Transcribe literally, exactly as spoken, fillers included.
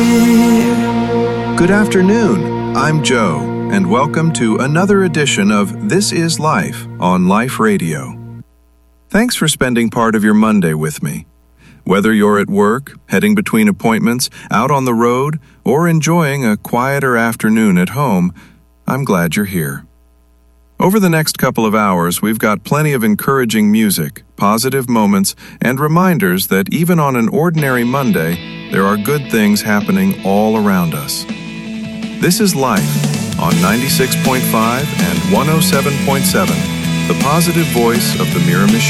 Good afternoon. I'm Joe, and welcome to another edition of This Is Life on Life Radio. Thanks for spending part of your Monday with me. Whether you're at work, heading between appointments, out on the road, or enjoying a quieter afternoon at home, I'm glad you're here. Over the next couple of hours, we've got plenty of encouraging music, positive moments, and reminders that even on an ordinary Monday, there are good things happening all around us. This is Life on ninety-six point five and one oh seven point seven, the positive voice of the Miramichi